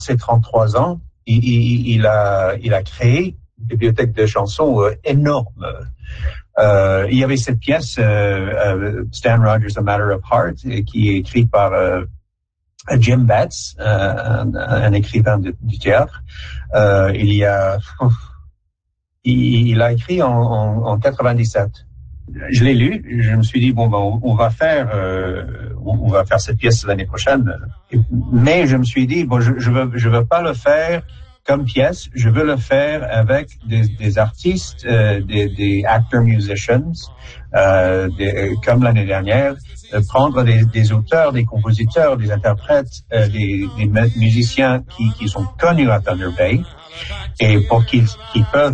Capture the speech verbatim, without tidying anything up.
ses trente-trois ans, il, il, il a, il a créé une bibliothèque de chansons euh, énorme. Euh, il y avait cette pièce, euh, euh, Stan Rogers, A Matter of Heart, qui est écrite par euh, Jim Betts, euh, un, un écrivain de, du théâtre. Euh, il y a, il, il a écrit en, en, en quatre-vingt-dix-sept. Je l'ai lu, je me suis dit bon ben on, on va faire, euh, on, on va faire cette pièce l'année prochaine. Mais je me suis dit bon je, je veux, je veux pas le faire comme pièce, je veux le faire avec des, des artistes, euh, des, des actors musicians, euh, des, comme l'année dernière, euh, prendre des, des auteurs, des compositeurs, des interprètes, euh, des, des musiciens qui, qui sont connus à Thunder Bay, et pour qu'ils, qu'ils peuvent